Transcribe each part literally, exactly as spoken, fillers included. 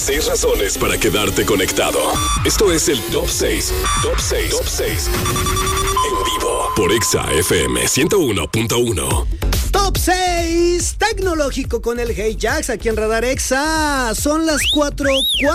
Seis razones para quedarte conectado. Esto es el Top seis. Top seis. Top seis. En vivo por Exa F M ciento uno punto uno. Top seis tecnológico con el Hey Jax aquí en Radar Exa. Son las cuatro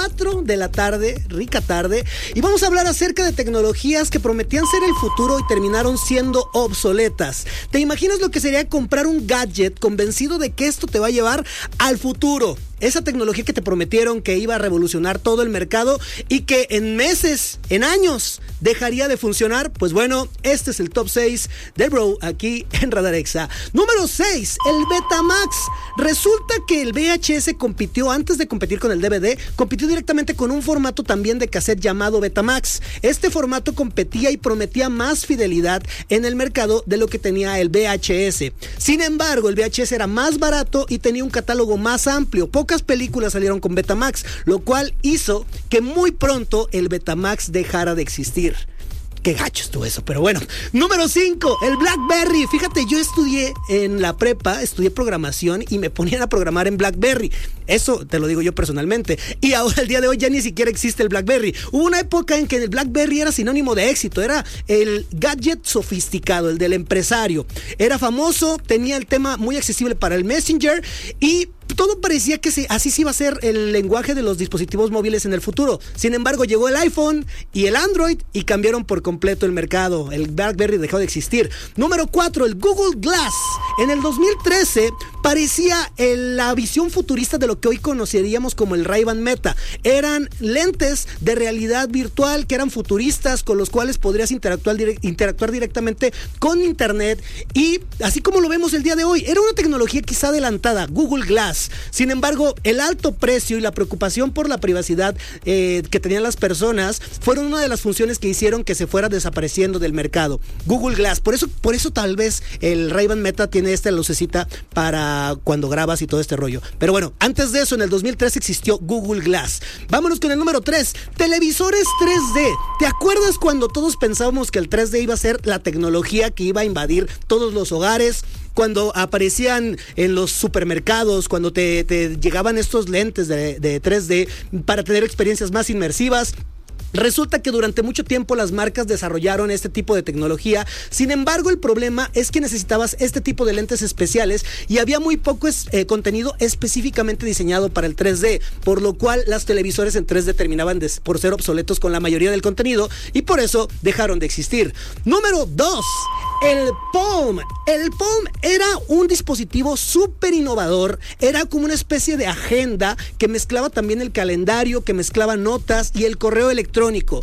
de la tarde, rica tarde, y vamos a hablar acerca de tecnologías que prometían ser el futuro y terminaron siendo obsoletas. ¿Te imaginas lo que sería comprar un gadget convencido de que esto te va a llevar al futuro? Esa tecnología que te prometieron que iba a revolucionar todo el mercado y que en meses, en años, dejaría de funcionar. Pues bueno, este es el top seis de Bro aquí en Radar Exa. Número seis, el Betamax. Resulta que el V H S compitió, antes de competir con el D V D, compitió directamente con un formato también de cassette llamado Betamax. Este formato competía y prometía más fidelidad en el mercado de lo que tenía el V H S. Sin embargo, el V H S era más barato y tenía un catálogo más amplio. Pocas películas salieron con Betamax, lo cual hizo que muy pronto el Betamax dejara de existir. Qué gacho estuvo eso, pero bueno. Número cinco, el BlackBerry. Fíjate, yo estudié en la prepa, estudié programación y me ponían a programar en BlackBerry. Eso te lo digo yo personalmente. Y ahora, el día de hoy, ya ni siquiera existe el BlackBerry. Hubo una época en que el BlackBerry era sinónimo de éxito. Era el gadget sofisticado, el del empresario. Era famoso, tenía el tema muy accesible para el Messenger y todo parecía que se, así se iba a ser el lenguaje de los dispositivos móviles en el futuro. Sin embargo, llegó el iPhone y el Android y cambiaron por completo el mercado. El BlackBerry dejó de existir. Número cuatro, el Google Glass. En el dos mil trece parecía el, la visión futurista de lo que hoy conoceríamos como el Ray-Ban Meta. Eran lentes de realidad virtual que eran futuristas, con los cuales podrías interactuar, direct, interactuar directamente con internet. Y así como lo vemos el día de hoy, era una tecnología quizá adelantada, Google Glass. Sin embargo, el alto precio y la preocupación por la privacidad eh, que tenían las personas fueron una de las funciones que hicieron que se fuera desapareciendo del mercado. Google Glass, por eso, por eso tal vez el Ray-Ban Meta tiene esta lucecita para cuando grabas y todo este rollo. Pero bueno, antes de eso, en el dos mil trece existió Google Glass. Vámonos con el número tres, televisores tres D. ¿Te acuerdas cuando todos pensábamos que el tres D iba a ser la tecnología que iba a invadir todos los hogares? Cuando aparecían en los supermercados, cuando te, te llegaban estos lentes de, de tres D para tener experiencias más inmersivas. Resulta que durante mucho tiempo las marcas desarrollaron este tipo de tecnología. Sin embargo, el problema es que necesitabas este tipo de lentes especiales y había muy poco es, eh, contenido específicamente diseñado para el tres D, por lo cual las televisores en tres D terminaban de, por ser obsoletos con la mayoría del contenido y por eso dejaron de existir. Número dos, el Palm. El Palm era un dispositivo súper innovador, era como una especie de agenda que mezclaba también el calendario, que mezclaba notas y el correo electrónico.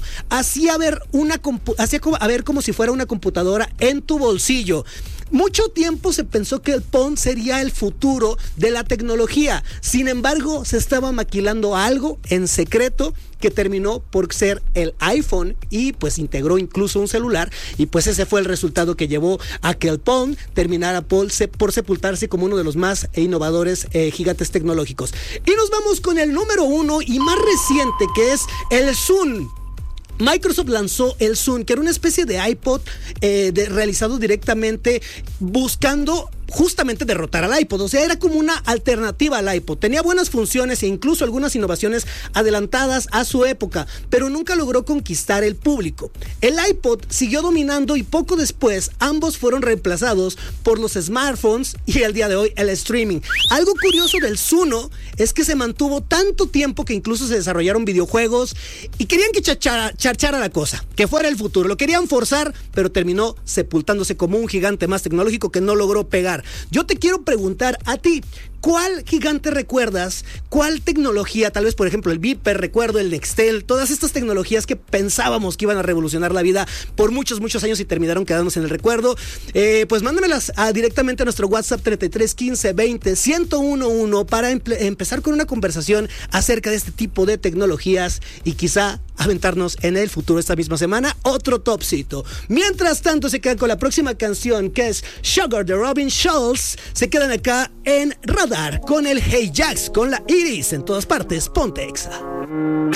Hacía ver una compu- hacía como, a ver como si fuera una computadora en tu bolsillo. Mucho tiempo se pensó que el Palm sería el futuro de la tecnología. Sin embargo, se estaba maquilando algo en secreto que terminó por ser el iPhone y pues integró incluso un celular y pues ese fue el resultado que llevó a que el Palm terminara por, por sepultarse como uno de los más innovadores eh, gigantes tecnológicos. Y nos vamos con el número uno y más reciente, que es el Zune. Microsoft lanzó el Zune, que era una especie de iPod eh, de, realizado directamente buscando justamente derrotar al iPod. O sea, era como una alternativa al iPod. Tenía buenas funciones e incluso algunas innovaciones adelantadas a su época, pero nunca logró conquistar el público. El iPod siguió dominando y poco después ambos fueron reemplazados por los smartphones y el día de hoy el streaming. Algo curioso del Zune es que se mantuvo tanto tiempo que incluso se desarrollaron videojuegos y querían que chachara, charchara la cosa, que fuera el futuro. Lo querían forzar, pero terminó sepultándose como un gigante más tecnológico que no logró pegar. Yo te quiero preguntar a ti, ¿cuál gigante recuerdas? ¿Cuál tecnología? Tal vez, por ejemplo, el Viper, recuerdo el Nextel, todas estas tecnologías que pensábamos que iban a revolucionar la vida por muchos, muchos años y terminaron quedándose en el recuerdo. Eh, pues mándamelas a, directamente a nuestro WhatsApp treinta y tres quince veinte ciento uno para empe- empezar con una conversación acerca de este tipo de tecnologías y quizá aventarnos en el futuro esta misma semana otro topcito. Mientras tanto, se quedan con la próxima canción, que es Sugar de Robin Schulz. Se quedan acá en Radar con el Hey Jax, con la Iris en todas partes. Ponte Exa.